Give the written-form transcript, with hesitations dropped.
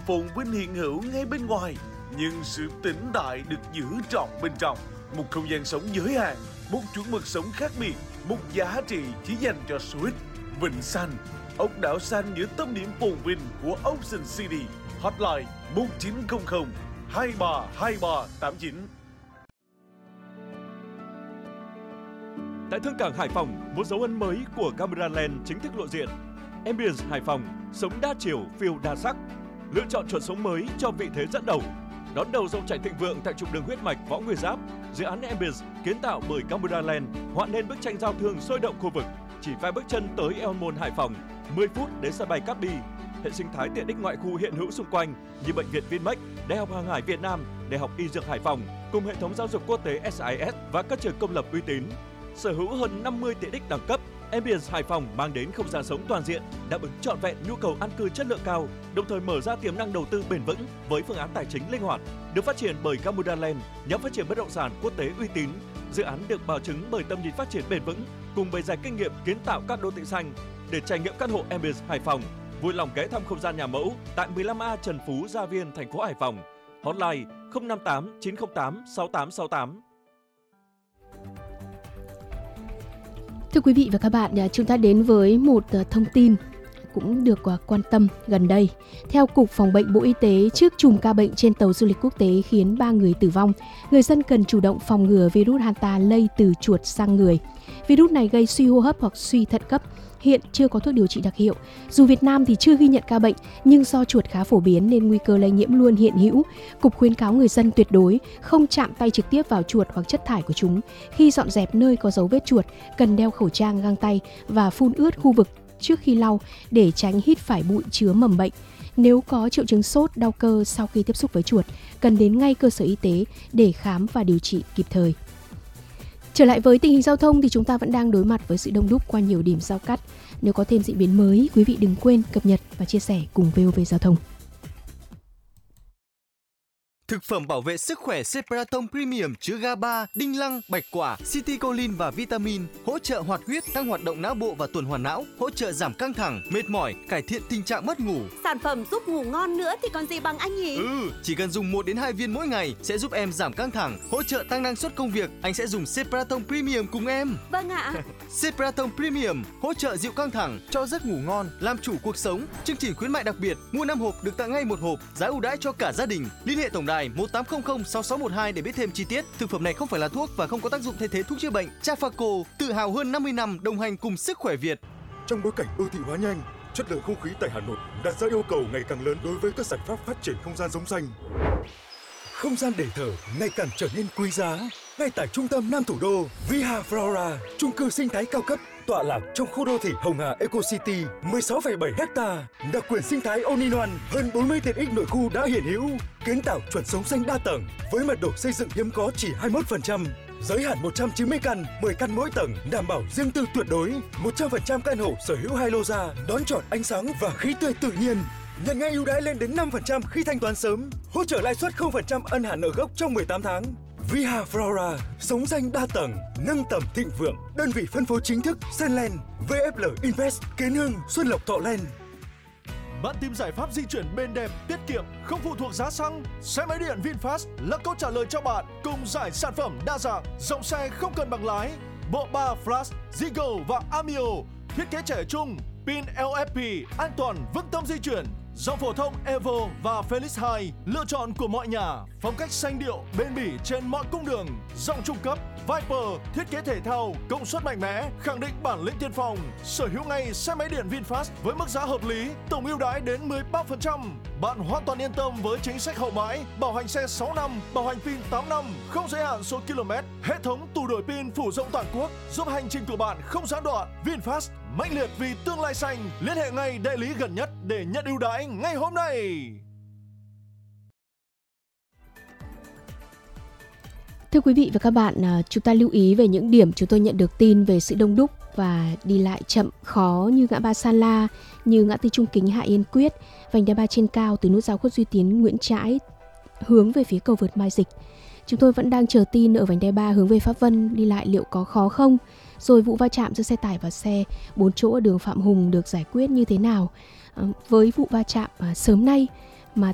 phồn vinh hiện hữu ngay bên ngoài, nhưng sự tĩnh tại được giữ trọn bên trong. Một không gian sống giới hạn, một chuẩn mực sống khác biệt, một giá trị chỉ dành cho Swiss. Vịnh Xanh, ốc đảo xanh giữa tâm điểm phồn vinh của Ocean City. Hotline 1900 232389. Tại Thương cảng Hải Phòng, một dấu ấn mới của Cameraland chính thức lộ diện. Ambience Hải Phòng, sống đa chiều, phiêu đa sắc. Lựa chọn chuẩn sống mới cho vị thế dẫn đầu. Đón đầu dòng chảy thịnh vượng tại trục đường huyết mạch Võ Nguyên Giáp, dự án Ambience kiến tạo bởi Cameraland họa nên bức tranh giao thương sôi động khu vực. Chỉ vài bước chân tới Eo Môn Hải Phòng, 10 phút đến sân bay Cát Bi. Hệ sinh thái tiện ích ngoại khu hiện hữu xung quanh như bệnh viện Vinmec, Đại học Hàng hải Việt Nam, Đại học Y Dược Hải Phòng cùng hệ thống giáo dục quốc tế SIS và các trường công lập uy tín. Sở hữu hơn 50 tiện ích đẳng cấp, Ambience Hải Phòng mang đến không gian sống toàn diện, đáp ứng trọn vẹn nhu cầu an cư chất lượng cao, đồng thời mở ra tiềm năng đầu tư bền vững với phương án tài chính linh hoạt. Được phát triển bởi Cameraland, nhóm phát triển bất động sản quốc tế uy tín. Dự án được bảo chứng bởi tầm nhìn phát triển bền vững cùng bề dày kinh nghiệm kiến tạo các đô thị xanh. Để trải nghiệm căn hộ Ambience Hải Phòng, vui lòng ghé thăm không gian nhà mẫu tại 15A Trần Phú, Gia Viên, thành phố Hải Phòng. Hotline 058 908 6868. Thưa quý vị và các bạn, chúng ta đến với một thông tin cũng được quan tâm gần đây. Theo Cục Phòng bệnh Bộ Y tế, trước chùm ca bệnh trên tàu du lịch quốc tế khiến 3 người tử vong, người dân cần chủ động phòng ngừa virus Hanta lây từ chuột sang người. Virus này gây suy hô hấp hoặc suy thận cấp. Hiện chưa có thuốc điều trị đặc hiệu. Dù Việt Nam thì chưa ghi nhận ca bệnh, nhưng do chuột khá phổ biến nên nguy cơ lây nhiễm luôn hiện hữu. Cục khuyến cáo người dân tuyệt đối không chạm tay trực tiếp vào chuột hoặc chất thải của chúng. Khi dọn dẹp nơi có dấu vết chuột, cần đeo khẩu trang, găng tay và phun ướt khu vực trước khi lau để tránh hít phải bụi chứa mầm bệnh. Nếu có triệu chứng sốt, đau cơ sau khi tiếp xúc với chuột, cần đến ngay cơ sở y tế để khám và điều trị kịp thời. Trở lại với tình hình giao thông thì chúng ta vẫn đang đối mặt với sự đông đúc qua nhiều điểm giao cắt. Nếu có thêm diễn biến mới, quý vị đừng quên cập nhật và chia sẻ cùng VOV Giao thông. Thực phẩm bảo vệ sức khỏe Cepratom Premium chứa GABA, đinh lăng, bạch quả, citicoline và vitamin, hỗ trợ hoạt huyết, tăng hoạt động não bộ và tuần hoàn não, hỗ trợ giảm căng thẳng, mệt mỏi, cải thiện tình trạng mất ngủ. Sản phẩm giúp ngủ ngon nữa thì còn gì bằng anh nhỉ? Chỉ cần dùng 1 đến 2 viên mỗi ngày sẽ giúp em giảm căng thẳng, hỗ trợ tăng năng suất công việc. Anh sẽ dùng Cepratom Premium cùng em. Vâng ạ. Cepratom Premium hỗ trợ dịu căng thẳng, cho giấc ngủ ngon, làm chủ cuộc sống. Chương trình khuyến mại đặc biệt, mua 5 hộp được tặng ngay 1 hộp, giá ưu đãi cho cả gia đình. Liên hệ tổng đài 1800 6612 để biết thêm chi tiết. Thực phẩm này không phải là thuốc và không có tác dụng thay thế thuốc chữa bệnh. Trafaco tự hào hơn 50 năm đồng hành cùng sức khỏe Việt. Trong bối cảnh đô thị hóa nhanh, chất lượng không khí tại Hà Nội đặt ra yêu cầu ngày càng lớn đối với các giải pháp phát triển không gian sống xanh. Không gian để thở ngày càng trở nên quý giá. Ngay tại trung tâm Nam thủ đô, Viha Flora, chung cư sinh thái cao cấp tọa lạc trong khu đô thị Hồng Hà Eco City, 16,7 ha, đặc quyền sinh thái all-in-one, hơn 40 tiện ích nội khu đã hiện hữu, kiến tạo chuẩn sống xanh đa tầng với mật độ xây dựng hiếm có chỉ 21%, giới hạn 190 căn, 10 căn mỗi tầng, đảm bảo riêng tư tuyệt đối, 100% căn hộ sở hữu 2 lô ra, đón chọn ánh sáng và khí tươi tự nhiên. Nhận ngay ưu đãi lên đến 5% khi thanh toán sớm, hỗ trợ lãi suất 0% ân hạn nợ gốc trong 18 tháng. Viha Flora, sống xanh đa tầng, nâng tầm thịnh vượng. Đơn vị phân phối chính thức Senland, VFL Invest, Kiến Hưng, Xuân Lộc, Thọ Land. Bạn tìm giải pháp di chuyển bền đẹp, tiết kiệm, không phụ thuộc giá xăng? Xe máy điện VinFast là câu trả lời cho bạn cùng giải sản phẩm đa dạng, dòng xe không cần bằng lái, bộ ba Flash, Zigo và Amio, thiết kế trẻ trung, pin LFP, an toàn, vững tâm di chuyển. Dòng phổ thông Evo và Felix 2, lựa chọn của mọi nhà, phong cách xanh điệu, bền bỉ trên mọi cung đường. Dòng trung cấp Viper, thiết kế thể thao, công suất mạnh mẽ, khẳng định bản lĩnh tiên phong. Sở hữu ngay xe máy điện VinFast với mức giá hợp lý, tổng ưu đãi đến 13%. Bạn hoàn toàn yên tâm với chính sách hậu mãi, bảo hành xe 6 năm, bảo hành pin 8 năm, không giới hạn số km, hệ thống tủ đổi pin phủ rộng toàn quốc, giúp hành trình của bạn không gián đoạn. VinFast, mãnh liệt vì tương lai xanh. Liên hệ ngay đại lý gần nhất để nhận ưu đãi ngay hôm nay. Thưa quý vị và các bạn, chúng ta lưu ý về những điểm chúng tôi nhận được tin về sự đông đúc và đi lại chậm khó như ngã ba Sa La, như ngã tư Trung Kính Hạ Yên Quyết, vành đai 3 trên cao từ nút giao Khuất Duy Tiến Nguyễn Trãi hướng về phía cầu vượt Mai Dịch. Chúng tôi vẫn đang chờ tin ở vành đai 3 hướng về Pháp Vân đi lại liệu có khó không? Rồi vụ va chạm giữa xe tải và xe 4 chỗ ở đường Phạm Hùng được giải quyết như thế nào? Với vụ va chạm sớm nay